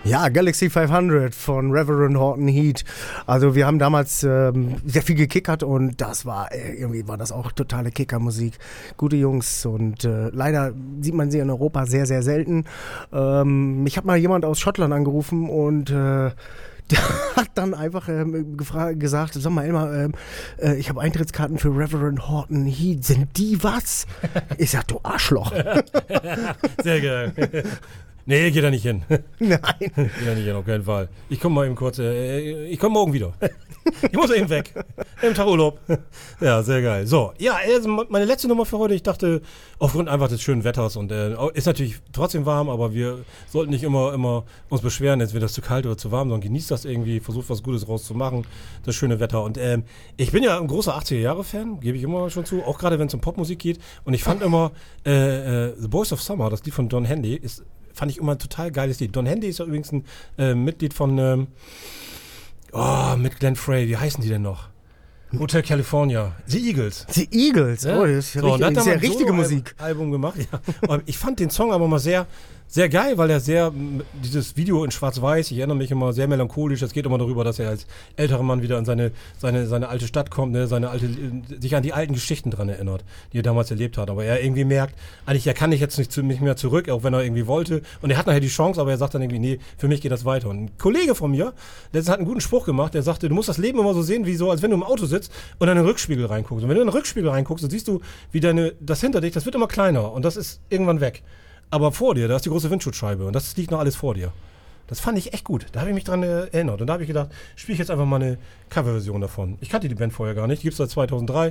Ja, Galaxy 500 von Reverend Horton Heat. Also wir haben damals sehr viel gekickert und das war, irgendwie war das auch totale Kickermusik. Gute Jungs und leider sieht man sie in Europa sehr, sehr selten. Mich hat mal jemand aus Schottland angerufen und der hat dann einfach gesagt, sag mal Elmar, ich habe Eintrittskarten für Reverend Horton Heat. Sind die was? Ich sag, du Arschloch. Sehr geil. Nee, geht da nicht hin. Nein. Geht da nicht hin, auf keinen Fall. Ich komme mal eben kurz, ich komme morgen wieder. Ich muss eben weg. Im Tag Urlaub. Ja, sehr geil. So, ja, also meine letzte Nummer für heute. Ich dachte, aufgrund einfach des schönen Wetters und ist natürlich trotzdem warm, aber wir sollten nicht immer uns beschweren, jetzt wird das zu kalt oder zu warm, sondern genießt das irgendwie, versucht was Gutes rauszumachen, das schöne Wetter. Und ich bin ja ein großer 80er-Jahre-Fan, gebe ich immer schon zu, auch gerade wenn es um Popmusik geht. Und ich fand immer The Boys of Summer, das Lied von Don Henley, fand ich immer ein total geiles Lied. Don Henley ist ja übrigens ein Mitglied von mit Glenn Frey, wie heißen die denn noch? Hotel California, The Eagles. The Eagles, ja? Oh, das ist ja sehr richtige Musik. Album gemacht, ja. Aber ich fand den Song aber mal sehr, sehr geil, weil er dieses Video in Schwarz-Weiß, ich erinnere mich immer, sehr melancholisch, es geht immer darüber, dass er als älterer Mann wieder an seine alte Stadt kommt, ne, sich an die alten Geschichten dran erinnert, die er damals erlebt hat. Aber er irgendwie merkt, eigentlich, er kann jetzt nicht mehr zurück, auch wenn er irgendwie wollte. Und er hat nachher die Chance, aber er sagt dann irgendwie, nee, für mich geht das weiter. Und ein Kollege von mir, der hat einen guten Spruch gemacht, der sagte, du musst das Leben immer so sehen, wie so, als wenn du im Auto sitzt und in den Rückspiegel reinguckst. Und wenn du in den Rückspiegel reinguckst, dann siehst du, wie das hinter dich, das wird immer kleiner und das ist irgendwann weg. Aber vor dir, da ist die große Windschutzscheibe und das liegt noch alles vor dir. Das fand ich echt gut. Da habe ich mich dran erinnert. Und da habe ich gedacht, spiele ich jetzt einfach mal eine Coverversion davon. Ich kannte die Band vorher gar nicht. Die gibt es seit 2003.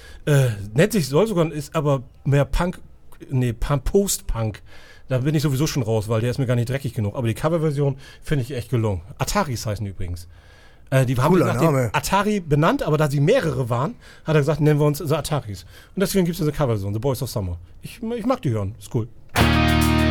Ist aber mehr Post-Punk. Da bin ich sowieso schon raus, weil der ist mir gar nicht dreckig genug. Aber die Coverversion finde ich echt gelungen. Ataris heißen die übrigens. Die haben nach dem Atari benannt, aber da sie mehrere waren, hat er gesagt, nennen wir uns The Ataris. Und deswegen gibt es diese Coverversion, The Boys of Summer. Ich mag die hören. Ist cool.